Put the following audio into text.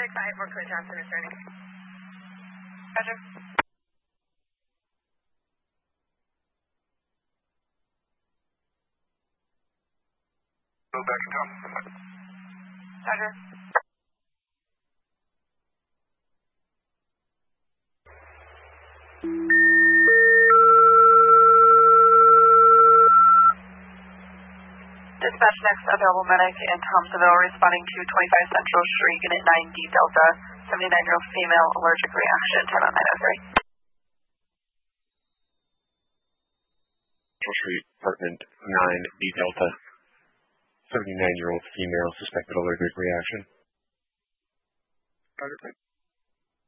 5 Fort Johnson returning. Roger. Go back and come. Roger. Dispatch next available medic in Thompsonville responding to 25 Central Street, Unit 9D Delta, 79-year-old female, allergic reaction, 10 on 903. Central Street, apartment 9D Delta, 79-year-old female, suspected allergic reaction. Roger.